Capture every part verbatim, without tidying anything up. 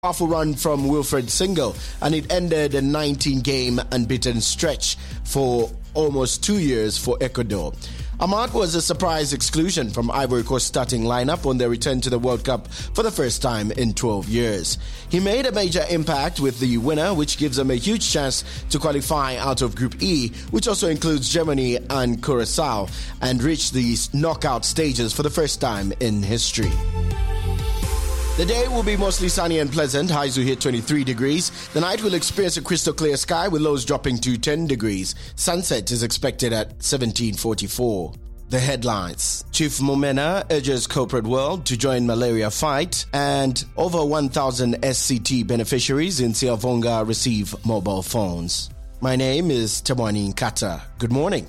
Powerful run from Wilfred Single, and it ended a nineteen-game unbeaten stretch for almost two years for Ecuador. Amat was a surprise exclusion from Ivory Coast starting lineup on their return to the World Cup for the first time in twelve years. He made a major impact with the winner, which gives them a huge chance to qualify out of Group E, which also includes Germany and Curacao, and reach the knockout stages for the first time in history. The day will be mostly sunny and pleasant. Highs will hit twenty-three degrees. The night will experience a crystal clear sky with lows dropping to ten degrees. Sunset is expected at seventeen forty-four. The headlines. Chief Mumena urges corporate world to join malaria fight, and over one thousand S C T beneficiaries in Siavonga receive mobile phones. My name is Tamwani Nkata. Good morning.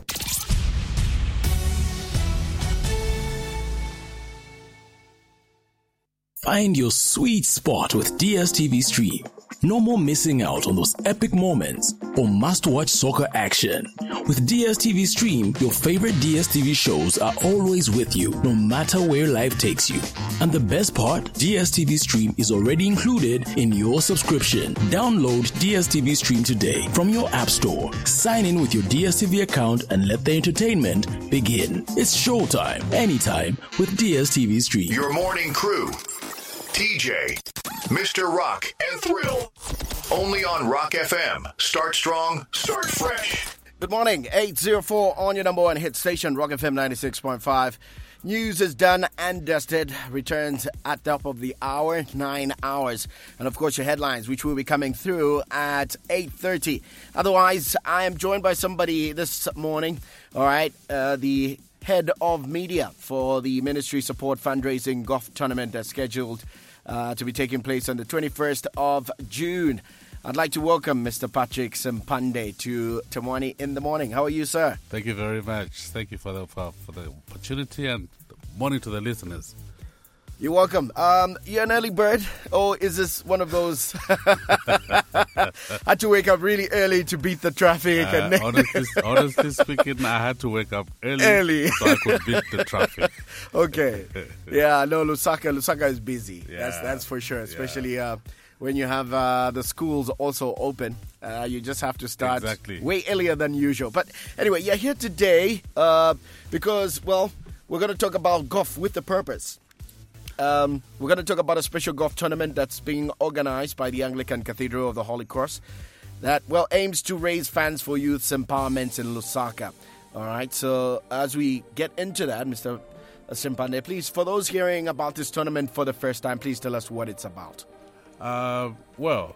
Find your sweet spot with D S T V Stream. No more missing out on those epic moments or must-watch soccer action. With D S T V Stream, your favorite D S T V shows are always with you, no matter where life takes you. And the best part, D S T V Stream is already included in your subscription. Download D S T V Stream today from your app store. Sign in with your D S T V account and let the entertainment begin. It's showtime, anytime with D S T V Stream. Your morning crew. T J, Mister Rock, and Thrill. Only on Rock F M. Start strong, start fresh. Good morning. eight oh four on your number one hit station, Rock F M ninety-six point five. News is done and dusted. Returns at top of the hour, nine hours. And of course, your headlines, which will be coming through at eight thirty. Otherwise, I am joined by somebody this morning. All right, uh, the head of media for the Ministry Support Fundraising Golf Tournament that's scheduled uh, to be taking place on the twenty-first of June. I'd like to welcome Mister Patrick Simpande to Tamwani in the morning. How are you, sir? Thank you very much. Thank you for the for, for the opportunity, and morning to the listeners. You're welcome. Um, you're an early bird, or is this one of those had to wake up really early to beat the traffic? Uh, and honestly, honestly speaking, I had to wake up early, Early. so I could beat the traffic. Okay. Yeah, no, Lusaka, Lusaka is busy. Yeah. That's that's for sure, especially uh, when you have uh, the schools also open. Uh, you just have to start Exactly. way earlier than usual. But anyway, you're here today uh, because, well, we're going to talk about golf with a purpose. Um, we're going to talk about a special golf tournament that's being organized by the Anglican Cathedral of the Holy Cross that, well, aims to raise funds for youth empowerment in Lusaka. All right, so as we get into that, Mister Simpande, please, for those hearing about this tournament for the first time, please tell us what it's about. Uh, well,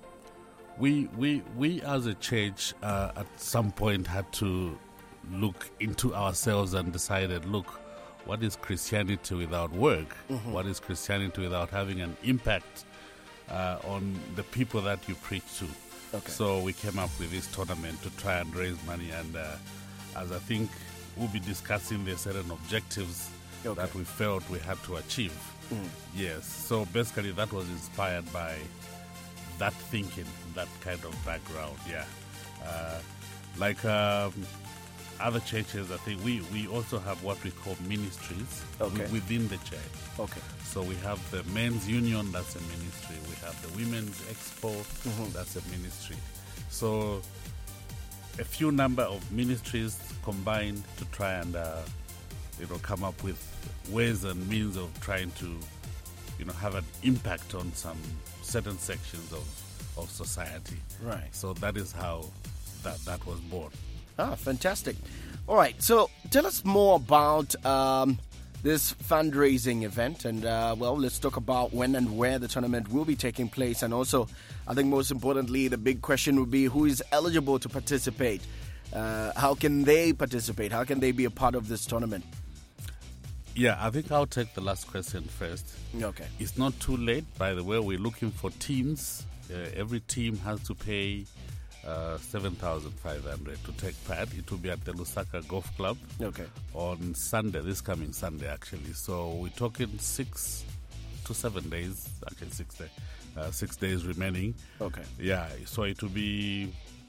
we we we as a church uh, at some point had to look into ourselves and decided, look, what is Christianity without work? Mm-hmm. What is Christianity without having an impact uh, on the people that you preach to? Okay. So we came up with this tournament to try and raise money, and uh, as I think we'll be discussing, the certain objectives okay. that we felt we had to achieve. Mm. Yes. So basically that was inspired by that thinking, that kind of background. Yeah. Uh, like... Um, Other churches, I think we, we also have what we call ministries okay. within the church. Okay. So we have the men's union, that's a ministry. We have the women's expo, mm-hmm. that's a ministry. So a few number of ministries combined to try and uh, you know come up with ways and means of trying to you know have an impact on some certain sections of, of society. Right. So that is how that, that was born. Ah, fantastic. All right, so tell us more about um, this fundraising event. And, uh, well, let's talk about when and where the tournament will be taking place. And also, I think most importantly, the big question would be who is eligible to participate? Uh, how can they participate? How can they be a part of this tournament? Yeah, I think I'll take the last question first. Okay. It's not too late, by the way. We're looking for teams. Uh, every team has to pay Uh, seven thousand five hundred to take part. It will be at the Lusaka Golf Club okay. on Sunday, this coming Sunday actually. So we're talking six to seven days, actually six, day, uh, six days remaining. Okay. Yeah, so it will be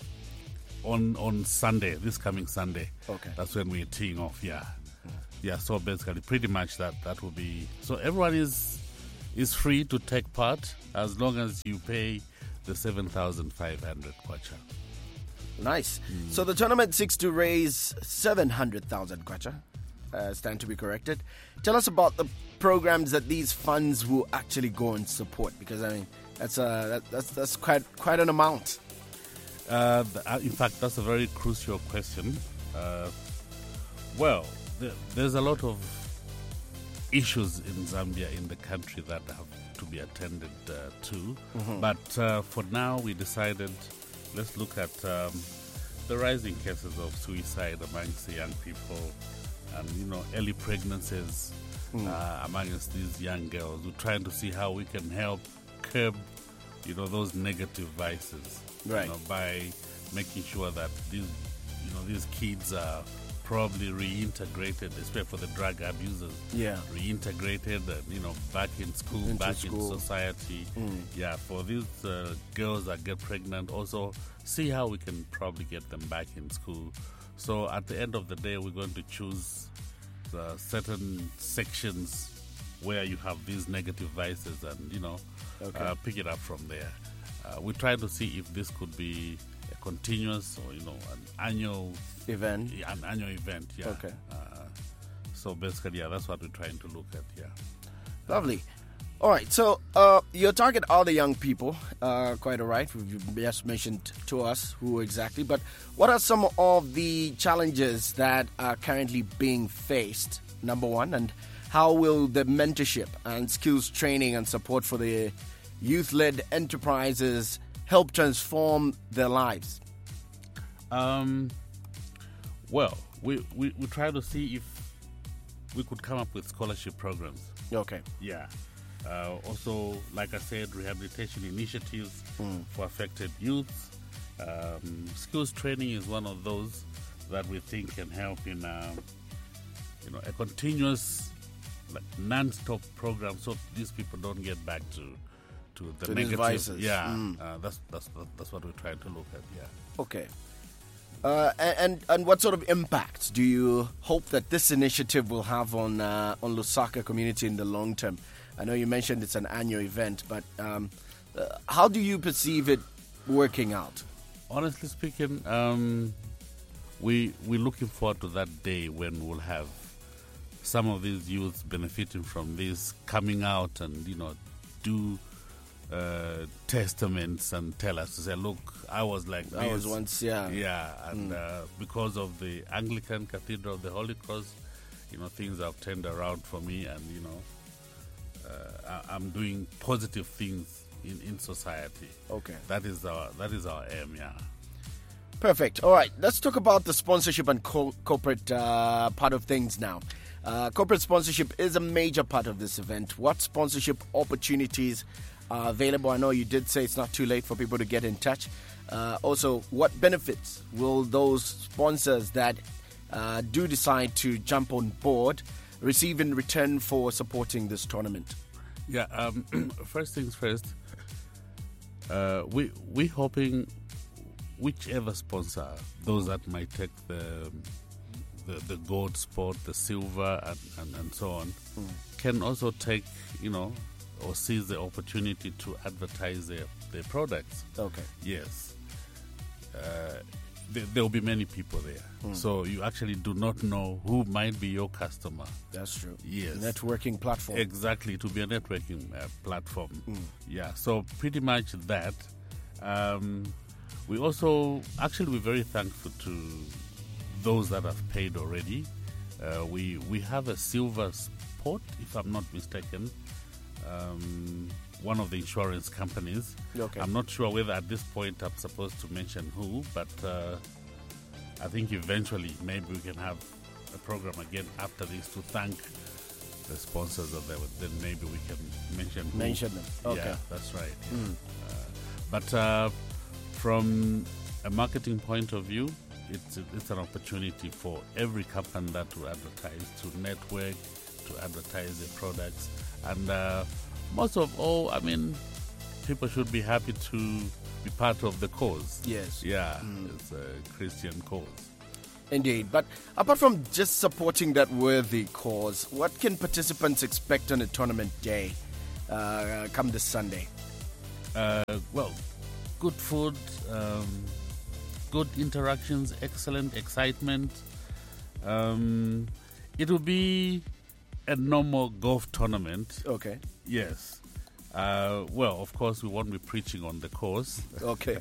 on on Sunday, this coming Sunday. Okay. That's when we're teeing off, yeah. Yeah, so basically pretty much that, that will be... So everyone is It's free to take part as long as you pay the seven thousand five hundred kwacha. Nice. Mm. So the tournament seeks to raise seven hundred thousand kwacha. Uh, stand to be corrected. Tell us about the programs that these funds will actually go and support, because I mean that's uh, that, that's that's quite quite an amount. Uh, in fact, that's a very crucial question. Uh, well, the, there's a lot of issues in Zambia, in the country, that have to be attended uh, to. Mm-hmm. But uh, for now, we decided let's look at um, the rising cases of suicide amongst the young people, and you know, early pregnancies mm. uh, amongst these young girls. We're trying to see how we can help curb, you know, those negative vices, right? You know, by making sure that these, you know, these kids are probably reintegrated, especially for the drug abusers. Yeah, reintegrated, uh, you know, back in school, Into back school. in society. Mm. Yeah, for these uh, girls that get pregnant, also see how we can probably get them back in school. So at the end of the day, we're going to choose uh, certain sections where you have these negative vices, and you know, okay. uh, pick it up from there. Uh, we try to see if this could be a continuous, or you know, an annual event. An annual event, yeah. Okay. Uh, so basically, yeah, that's what we're trying to look at. Yeah. Lovely. All right. So uh, your target are the young people. Uh, quite all right. You've just mentioned to us who exactly. But what are some of the challenges that are currently being faced? Number one, and how will the mentorship and skills training and support for the youth-led enterprises help transform their lives? Um, well, we, we, we try to see if we could come up with scholarship programs. Okay. Yeah. Uh, also, like I said, rehabilitation initiatives mm. for affected youth. Um, skills training is one of those that we think can help in uh, you know, a continuous, like, non-stop program, so these people don't get back to to the to negative. Vices. Yeah, mm. uh, that's that's that's what we're trying to look at. Yeah. Okay. Uh, and and what sort of impact do you hope that this initiative will have on uh, on Lusaka community in the long term? I know you mentioned it's an annual event, but um, uh, how do you perceive it working out? Honestly speaking, um, we we're looking forward to that day when we'll have some of these youths benefiting from this, coming out and you know do uh, testaments and tell us to say, look, I was like this. I was once, yeah, yeah, and mm. uh, because of the Anglican Cathedral of the Holy Cross, you know, things have turned around for me, and you know. Uh, I'm doing positive things in, in society. Okay, that is our that is our aim. Yeah. Perfect. All right, let's talk about the sponsorship and co- corporate uh, part of things now. Uh, corporate sponsorship is a major part of this event. What sponsorship opportunities are available? I know you did say it's not too late for people to get in touch. Uh, also, what benefits will those sponsors that uh, do decide to jump on board receive in return for supporting this tournament? Yeah, um, first things first, uh, we, we're hoping whichever sponsor, those that might take the the, the gold spot, the silver, and, and, and so on, mm. can also take, you know, or seize the opportunity to advertise their, their products. Okay. Yes. Uh, there, there will be many people there. Mm. So you actually do not know who might be your customer. That's true. Yes. Networking platform. Exactly, to be a networking uh, platform. Mm. Yeah, so pretty much that. Um, we also, actually, we're very thankful to those that have paid already. Uh, we we have a silver spot, if I'm not mistaken, um, one of the insurance companies. Okay. I'm not sure whether at this point I'm supposed to mention who, but uh, I think eventually maybe we can have a program again after this to thank the sponsors of them. Then maybe we can mention who. Mention them. Okay. Yeah, that's right. Yeah. Mm. Uh, but uh, from a marketing point of view, it's it's an opportunity for every company that to advertise, to network, to advertise their products, and uh, most of all, I mean, people should be happy to be part of the cause. Yes. Yeah, mm. it's a Christian cause. Indeed. But apart from just supporting that worthy cause, what can participants expect on a tournament day? uh, come this Sunday? Uh, well, good food, um, good interactions, excellent excitement. Um, it will be a normal golf tournament. Okay. Yes. Uh, well, of course, we won't be preaching on the course. Okay.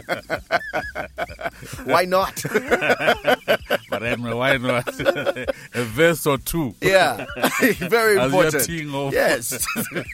Why not? But anyway, why not? A verse or two. Yeah, very As important. you're teeing off. Yes.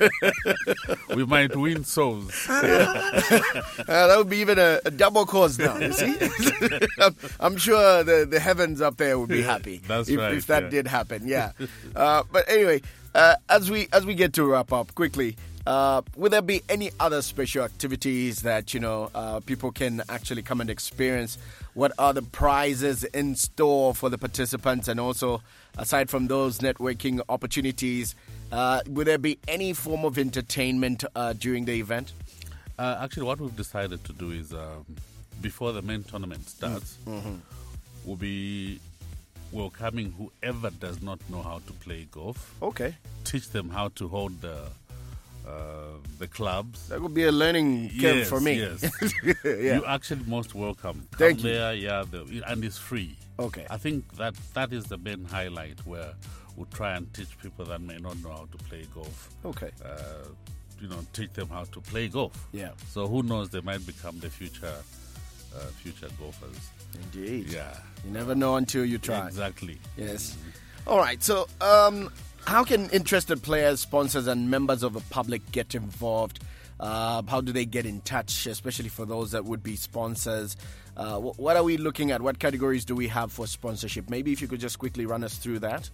We might win souls. Uh, that would be even a, a double course now, you see? I'm, I'm sure the, the heavens up there would be happy. That's if, right, if that yeah. did happen, yeah. Uh, but anyway, uh, as we as we get to wrap up quickly, uh, will there be any other special activities that, you know, uh, people can actually come and experience? What are the prizes in store for the participants? And also, aside from those networking opportunities, uh, will there be any form of entertainment uh, during the event? Uh, actually, what we've decided to do is um, before the main tournament starts, Mm-hmm. we'll be welcoming whoever does not know how to play golf. Okay. Teach them how to hold the uh, the clubs. That would be a learning curve Yes, for me. yes. Yeah. You're actually most welcome. Come Thank you. there, yeah, the, and it's free. Okay. I think that that is the main highlight where we'll try and teach people that may not know how to play golf. Okay. Uh, you know, teach them how to play golf. Yeah. So who knows? They might become the future, uh, future golfers. Indeed. Yeah. You never know until you try. Exactly. Yes. All right. So, um, how can interested players, sponsors, and members of the public get involved? Uh, how do they get in touch, especially for those that would be sponsors? Uh, wh- what are we looking at? What categories do we have for sponsorship? Maybe if you could just quickly run us through that.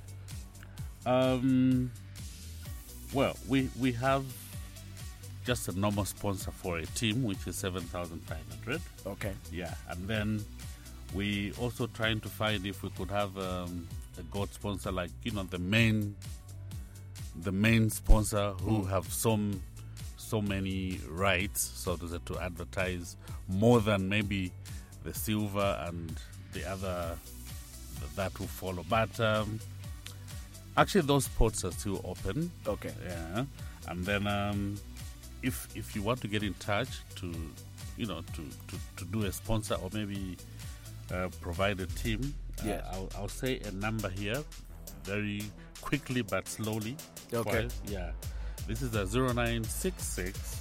Um. Well, we we have just a normal sponsor for a team, which is seven thousand five hundred. Okay. Yeah, and then we also trying to find if we could have um, a gold sponsor, like, you know, the main, the main sponsor who Mm. have some so many rights, so to say, to advertise more than maybe the silver and the other that will follow. But um, actually, those spots are still open. Okay. Yeah, and then um, if if you want to get in touch to, you know, to, to, to do a sponsor or maybe uh, provide a team, Yes. uh, I'll, I'll say a number here very quickly but slowly. Okay. Twice. Yeah. This is a zero nine six six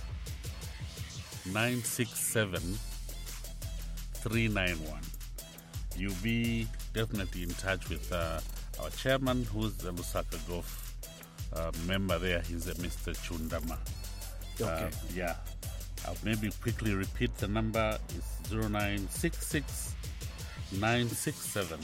nine six seven three nine one. You'll be definitely in touch with uh, our chairman, who's the Lusaka Golf uh, member there. He's a Mister Chundama. Okay. Uh, yeah. I'll maybe quickly repeat the number. It's zero nine six six nine six seven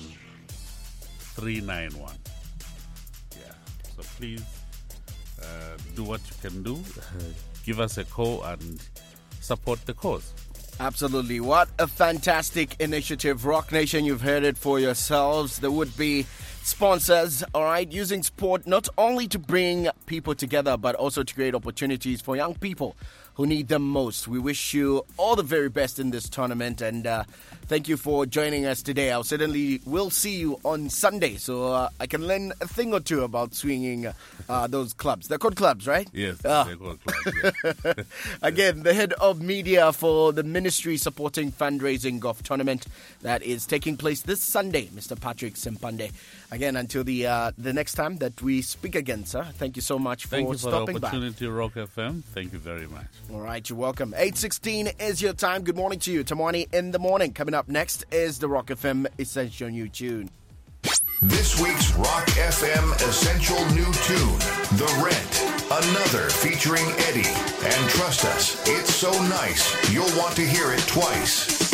three nine one. Yeah. So please uh, do what you can do. Give us a call and support the cause. Absolutely. What a fantastic initiative. Rock Nation, you've heard it for yourselves. There would be sponsors, all right, using sport not only to bring people together, but also to create opportunities for young people who need them most. We wish you all the very best in this tournament, and uh, thank you for joining us today. I'll certainly will see you on Sunday, so uh, I can learn a thing or two about swinging uh, those clubs. They're called clubs, right? Yes, Ah. they're called clubs, yeah. Again, the head of media for the ministry supporting fundraising golf tournament that is taking place this Sunday, Mister Patrick Simpande. Again, until the uh, the next time that we speak again, sir. Thank you so much for Thank you for stopping the by. opportunity, Rock F M. Thank you very much. All right, you're welcome. eight sixteen is your time. Good morning to you. Tamani in the morning. Coming up next is the Rock F M Essential New Tune. This week's Rock F M Essential New Tune, The Rent. Another featuring Eddie. And trust us, it's so nice, you'll want to hear it twice.